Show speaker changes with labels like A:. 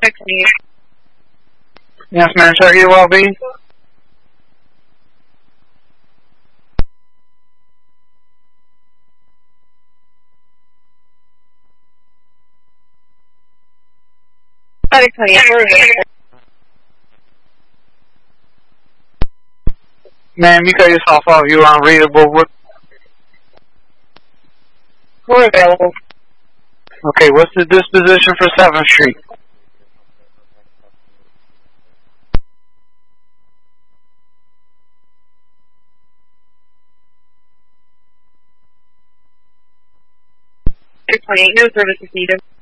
A: Yes, ma'am. Check your well-being. Ma'am, you cut yourself off. You're unreadable.
B: We're available.
A: Okay, what's the disposition for 7th Street?
B: No services needed.